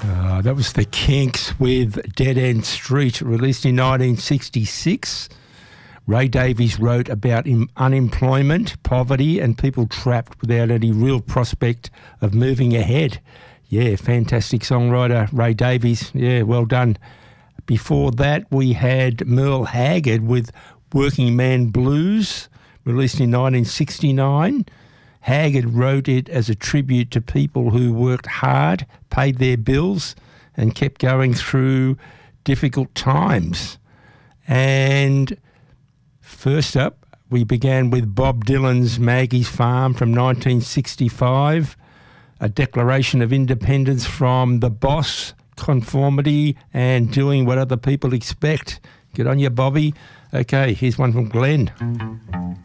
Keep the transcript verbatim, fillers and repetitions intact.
Uh, that was the Kinks with Dead End Street, released in nineteen sixty-six. Ray Davies wrote about im- unemployment, poverty, and people trapped without any real prospect of moving ahead. Yeah, fantastic songwriter, Ray Davies. Yeah, well done. Before that, we had Merle Haggard with Working Man Blues, released in nineteen sixty-nine. Haggard wrote it as a tribute to people who worked hard, paid their bills, and kept going through difficult times. And first up, we began with Bob Dylan's Maggie's Farm from nineteen sixty-five, a declaration of independence from the boss, conformity, and doing what other people expect. Good on you, Bobby. Okay, here's one from Glenn.